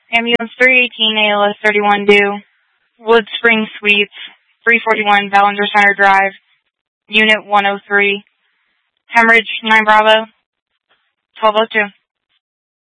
Ambulance 318, ALS 31 due. Wood Spring Suites, 341 Ballinger Center Drive, Unit 103. Hemorrhage 9 Bravo, 1202.